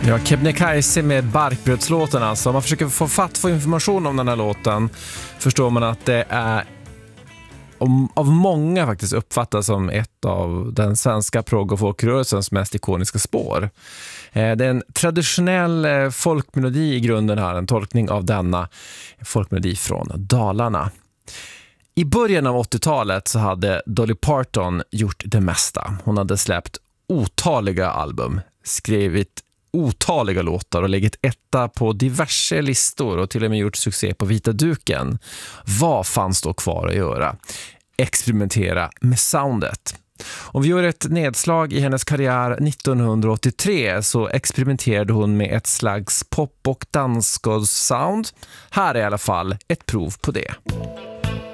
Ja, Kebnekaise med Barkbrödslåten alltså. Om man försöker få information om den här låten förstår man att det är av många faktiskt uppfattas som ett av den svenska prog- och folkrörelsens mest ikoniska spår. Det är en traditionell folkmelodi i grunden här, en tolkning av denna folkmelodi från Dalarna. I början av 80-talet så hade Dolly Parton gjort det mesta. Hon hade släppt otaliga album, skrivit otaliga låtar och legat etta på diverse listor och till och med gjort succé på vita duken. Vad fanns då kvar att göra? Experimentera med soundet. Om vi gör ett nedslag i hennes karriär 1983 så experimenterade hon med ett slags pop- och dansgolvssound. Här är i alla fall ett prov på det.